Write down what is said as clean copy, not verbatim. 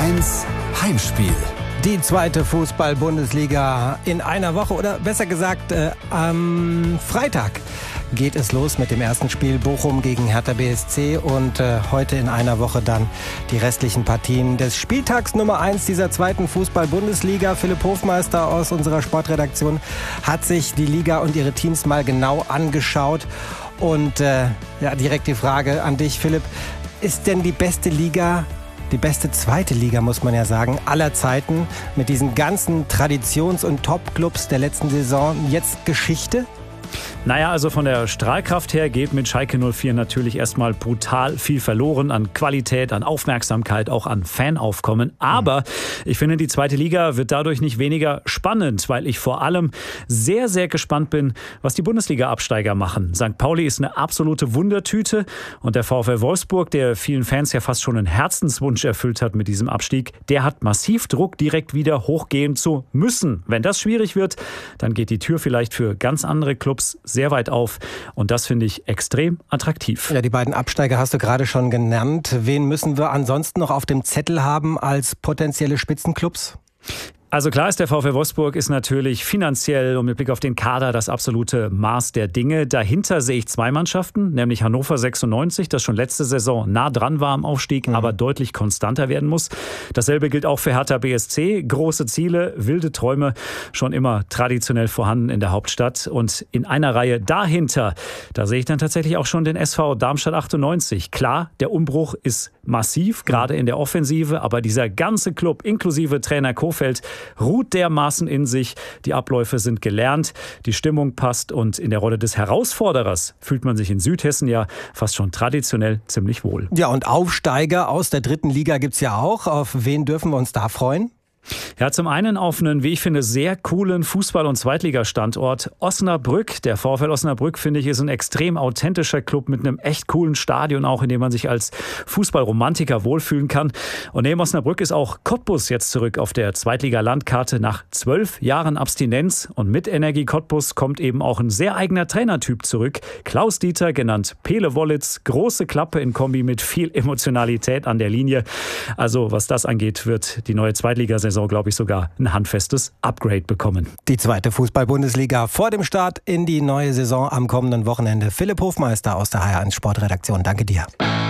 1 Heimspiel. Die zweite Fußball-Bundesliga in einer Woche oder besser gesagt am Freitag geht es los mit dem ersten Spiel Bochum gegen Hertha BSC und heute in einer Woche dann die restlichen Partien des Spieltags Nummer 1 dieser zweiten Fußball-Bundesliga. Philipp Hofmeister aus unserer Sportredaktion hat sich die Liga und ihre Teams mal genau angeschaut und direkt die Frage an dich, Philipp, ist denn die beste Liga, die beste zweite Liga, muss man ja sagen, aller Zeiten mit diesen ganzen Traditions- und Top-Clubs der letzten Saison jetzt Geschichte? Naja, also von der Strahlkraft her geht mit Schalke 04 natürlich erstmal brutal viel verloren an Qualität, an Aufmerksamkeit, auch an Fanaufkommen. Aber ich finde, die zweite Liga wird dadurch nicht weniger spannend, weil ich vor allem sehr, sehr gespannt bin, was die Bundesliga-Absteiger machen. St. Pauli ist eine absolute Wundertüte und der VfL Wolfsburg, der vielen Fans ja fast schon einen Herzenswunsch erfüllt hat mit diesem Abstieg, der hat massiv Druck, direkt wieder hochgehen zu müssen. Wenn das schwierig wird, dann geht die Tür vielleicht für ganz andere Clubs sehr weit auf und das finde ich extrem attraktiv. Ja, die beiden Absteiger hast du gerade schon genannt. Wen müssen wir ansonsten noch auf dem Zettel haben als potenzielle Spitzenclubs? Also klar ist, der VfL Wolfsburg ist natürlich finanziell und mit Blick auf den Kader das absolute Maß der Dinge. Dahinter sehe ich zwei Mannschaften, nämlich Hannover 96, das schon letzte Saison nah dran war am Aufstieg, aber deutlich konstanter werden muss. Dasselbe gilt auch für Hertha BSC. Große Ziele, wilde Träume, schon immer traditionell vorhanden in der Hauptstadt. Und in einer Reihe dahinter, da sehe ich dann tatsächlich auch schon den SV Darmstadt 98. Klar, der Umbruch ist massiv, gerade in der Offensive, aber dieser ganze Club inklusive Trainer Kohfeldt ruht dermaßen in sich, die Abläufe sind gelernt, die Stimmung passt und in der Rolle des Herausforderers fühlt man sich in Südhessen ja fast schon traditionell ziemlich wohl. Ja, und Aufsteiger aus der dritten Liga gibt's ja auch. Auf wen dürfen wir uns da freuen? Ja, zum einen auf einen, wie ich finde, sehr coolen Fußball- und Zweitligastandort Osnabrück. Der VfL Osnabrück, finde ich, ist ein extrem authentischer Club mit einem echt coolen Stadion, auch in dem man sich als Fußballromantiker wohlfühlen kann. Und neben Osnabrück ist auch Cottbus jetzt zurück auf der Zweitliga-Landkarte nach 12 Jahren Abstinenz. Und mit Energie Cottbus kommt eben auch ein sehr eigener Trainertyp zurück. Klaus Dieter, genannt Pele Wollitz, große Klappe in Kombi mit viel Emotionalität an der Linie. Also was das angeht, wird die neue Zweitligasaison, glaube ich, sogar ein handfestes Upgrade bekommen. Die zweite Fußball-Bundesliga vor dem Start in die neue Saison am kommenden Wochenende. Philipp Hofmeister aus der HR1 Sportredaktion. Danke dir.